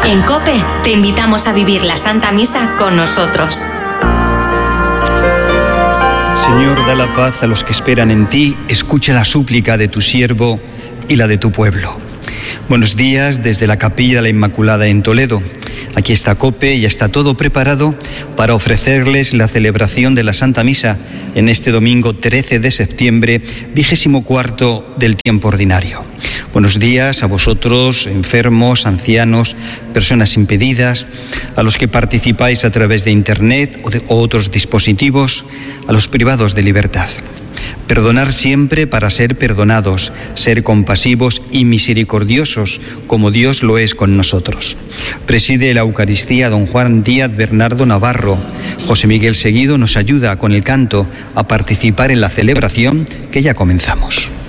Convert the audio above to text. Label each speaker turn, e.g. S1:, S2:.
S1: En COPE te invitamos a vivir la Santa Misa con nosotros.
S2: Señor, da la paz a los que esperan en ti. Escucha la súplica de tu siervo y la de tu pueblo. Buenos días desde la Capilla de la Inmaculada en Toledo. Aquí está COPE y ya está todo preparado para ofrecerles la celebración de la Santa Misa en este domingo 13 de septiembre, 24º del tiempo ordinario. Buenos días a vosotros, enfermos, ancianos, personas impedidas, a los que participáis a través de Internet o otros dispositivos, a los privados de libertad. Perdonar siempre para ser perdonados, ser compasivos y misericordiosos, como Dios lo es con nosotros. Preside la Eucaristía don Juan Díaz Bernardo Navarro. José Miguel Seguido nos ayuda con el canto a participar en la celebración que ya comenzamos.